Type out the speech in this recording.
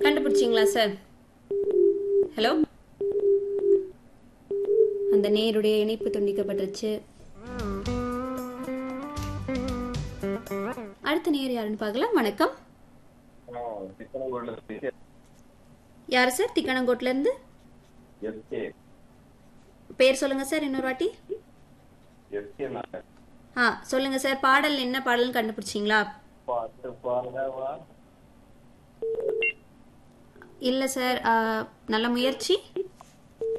கண்டுபிடிச்சிங்களா sir? Hello, அந்த நேருடைய இணைப்பு துண்டிக்கப்பட்டுருச்சு. அடுத்த நேர் யாருன்னு பார்க்கலாம். வணக்கம். யாரு சார்? திக்கணங்கோட்ல இருந்து பேர் சொல்லுங்க சார் இன்னொரு வாட்டி. சொல்லுங்க சார். பாடல் என்ன பாடல்னு கண்டுபிடிச்சிங்களா? இல்ல சார், நல்ல முயற்சி.